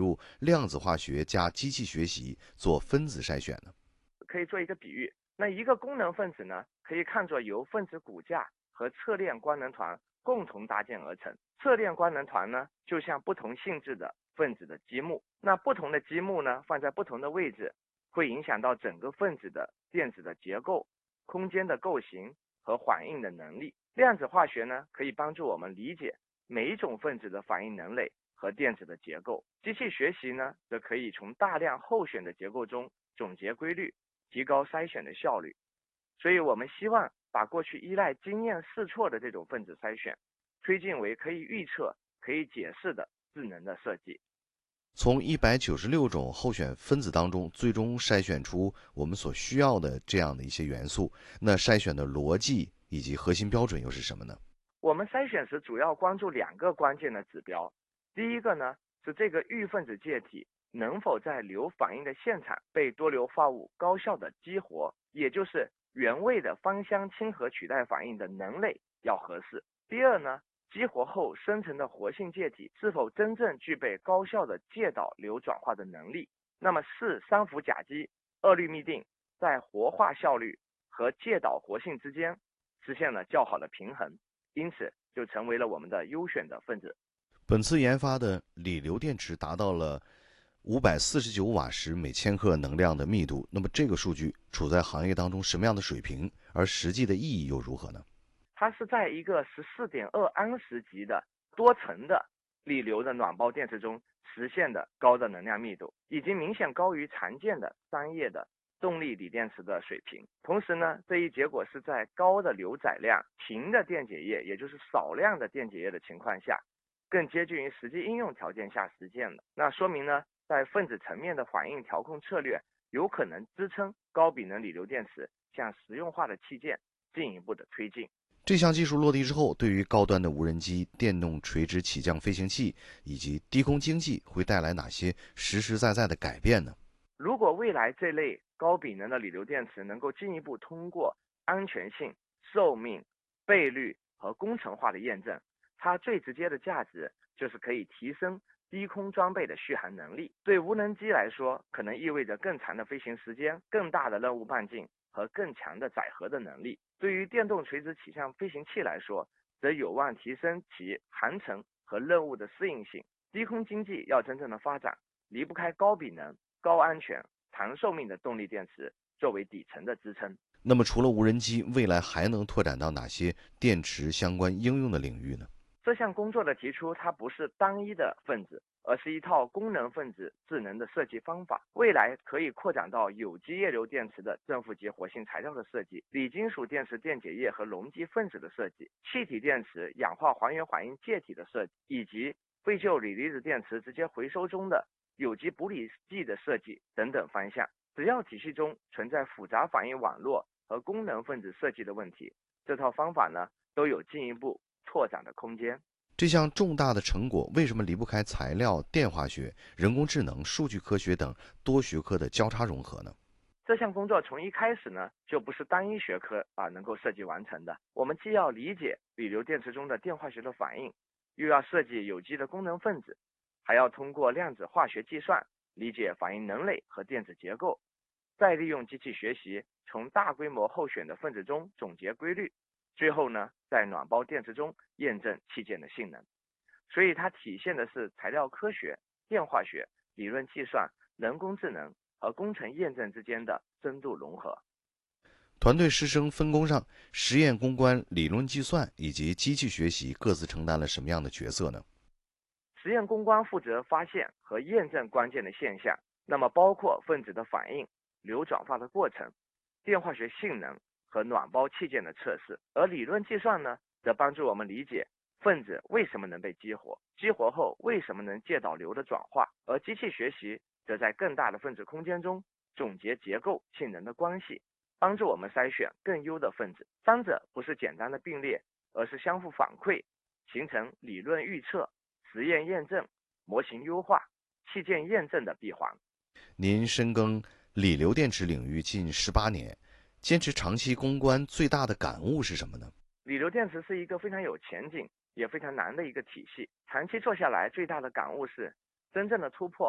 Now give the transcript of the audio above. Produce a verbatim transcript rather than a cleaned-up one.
入量子化学加机器学习做分子筛选呢？ 可以做一个比喻，那一个功能分子呢，可以看作由分子骨架和侧链官能团共同搭建而成。侧链官能团呢，就像不同性质的分子的积木，那不同的积木呢，放在不同的位置，会影响到整个分子的电子的结构、空间的构型和反应的能力。量子化学呢，可以帮助我们理解每一种分子的反应能力和电子的结构。机器学习呢，则可以从大量候选的结构中总结规律，提高筛选的效率。所以我们希望把过去依赖经验试错的这种分子筛选，推进为可以预测、可以解释的智能的设计。 从一百九十六种候选分子当中，最终筛选出我们所需要的这样的一些元素，那筛选的逻辑以及核心标准又是什么呢？ 我们筛选时主要关注两个关键的指标。第一个呢，是这个预分子介体能否在流反应的现场被多硫化物高效的激活，也就是原位的芳香亲和取代反应的能力要合适。第二呢，激活后生成的活性介体是否真正具备高效的介导流转化的能力。那么四三氟甲基二氯嘧啶在活化效率和介导活性之间实现了较好的平衡，因此就成为了我们的优选的分子。 本次研发的锂流电池达到了五百四十九瓦时每千克能量的密度，那么这个数据处在行业当中什么样的水平？而实际的意义又如何呢？ 它是在一个 十四点二安时级的多层的锂流的暖包电池中实现的高的能量密度，已经明显高于常见的商业的动力锂电池的水平。同时呢，这一结果是在高的流载量、平的电解液，也就是少量的电解液的情况下，更接近于实际应用条件下实现的。那说明呢，在分子层面的反应调控策略有可能支撑高比能锂流电池向实用化的器件进一步的推进。 这项技术落地之后，对于高端的无人机、电动垂直起降飞行器以及低空经济会带来哪些实实在在的改变呢？ 如果未来这类高比能的锂流电池能够进一步通过安全性、寿命、倍率和工程化的验证，它最直接的价值就是可以提升低空装备的续航能力。对无人机来说，可能意味着更长的飞行时间、更大的任务半径和更强的载荷的能力。对于电动垂直起降飞行器来说，则有望提升其航程和任务的适应性。低空经济要真正的发展，离不开高比能、高安全、长寿命的动力电池作为底层的支撑。 那么除了无人机，未来还能拓展到哪些电池相关应用的领域呢？ 这项工作的提出，它不是单一的分子，而是一套功能分子智能的设计方法。未来可以扩展到有机液流电池的正负极活性材料的设计，锂金属电池电解液和溶剂分子的设计，气体电池氧化还原反应介体的设计，以及废旧锂离子电池直接回收中的有机补锂剂的设计等等方向。只要体系中存在复杂反应网络和功能分子设计的问题，这套方法呢都有进一步拓展的空间。 这项重大的成果为什么离不开材料、电化学、人工智能、数据科学等多学科的交叉融合呢？ 这项工作从一开始呢，就不是单一学科啊能够设计完成的。我们既要理解锂流电池中的电化学的反应，又要设计有机的功能分子，还要通过量子化学计算理解反应能力和电子结构，再利用机器学习从大规模候选的分子中总结规律，最后呢，在暖包电池中验证器件的性能。所以它体现的是材料科学、电化学、理论计算、人工智能和工程验证之间的深度融合。 团队师生分工上，实验攻关、理论计算以及机器学习各自承担了什么样的角色呢？ 实验攻关负责发现和验证关键的现象，那么包括分子的反应、流转化的过程、电化学性能和暖包器件的测试。而理论计算呢，则帮助我们理解分子为什么能被激活，激活后为什么能介导流的转化。而机器学习则在更大的分子空间中总结结构性能的关系，帮助我们筛选更优的分子。三者不是简单的并列，而是相互反馈，形成理论预测、实验验证、模型优化、器件验证的闭环。 您深耕锂流电池领域近十八年，坚持长期攻关最大的感悟是什么呢？ 锂流电池是一个非常有前景也非常难的一个体系，长期做下来最大的感悟是，真正的突破